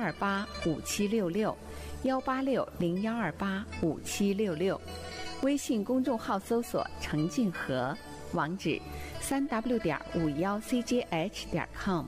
01285766，18601285766。微信公众号搜索程静和，网址3w.51cjh.com。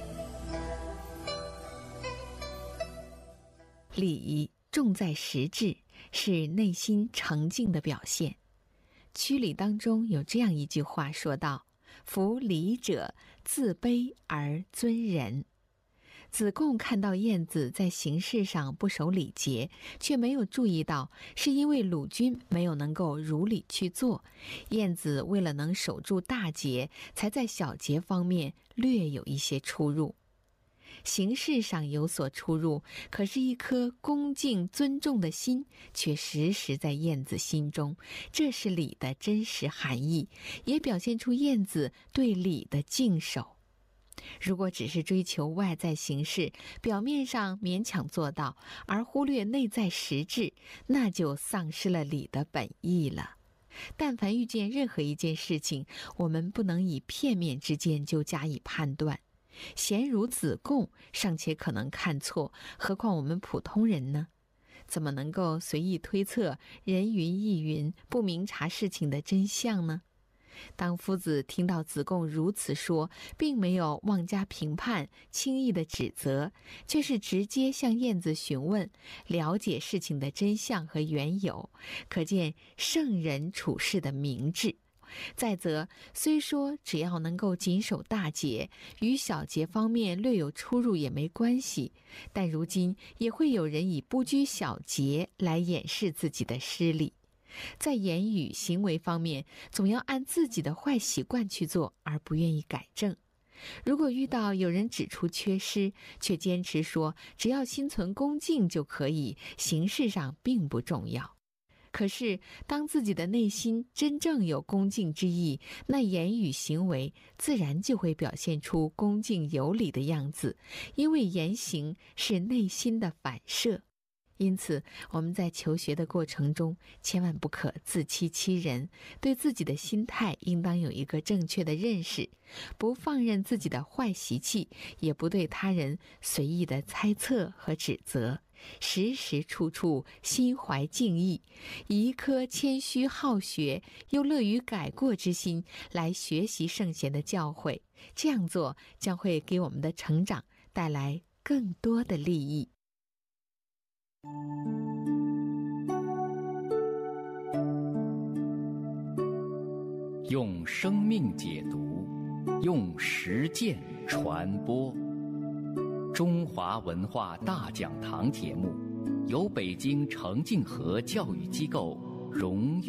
礼重在实质，是内心诚敬的表现。曲礼当中有这样一句话说道：夫礼者，自卑而尊人。子贡看到晏子在形式上不守礼节，却没有注意到是因为鲁君没有能够如理去做，晏子为了能守住大节，才在小节方面略有一些出入。形式上有所出入，可是一颗恭敬尊重的心却时时在晏子心中，这是礼的真实含义，也表现出晏子对礼的敬守。如果只是追求外在形式，表面上勉强做到，而忽略内在实质，那就丧失了礼的本意了。但凡遇见任何一件事情，我们不能以片面之见就加以判断。贤如子贡尚且可能看错，何况我们普通人呢？怎么能够随意推测人云亦云，不明察事情的真相呢？当夫子听到子贡如此说，并没有妄加评判，轻易的指责，却是直接向晏子询问，了解事情的真相和缘由，可见圣人处事的明智。再则，虽说只要能够谨守大节，与小节方面略有出入也没关系，但如今也会有人以不拘小节来掩饰自己的失礼。在言语行为方面，总要按自己的坏习惯去做，而不愿意改正。如果遇到有人指出缺失，却坚持说只要心存恭敬就可以，形式上并不重要。可是当自己的内心真正有恭敬之意，那言语行为自然就会表现出恭敬有礼的样子，因为言行是内心的反射。因此我们在求学的过程中，千万不可自欺欺人，对自己的心态应当有一个正确的认识，不放任自己的坏习气，也不对他人随意的猜测和指责，时时处处心怀敬意，以一颗谦虚好学又乐于改过之心来学习圣贤的教诲，这样做将会给我们的成长带来更多的利益。 用生命解读，用实践传播。中华文化大讲堂节目由北京程静和教育机构荣誉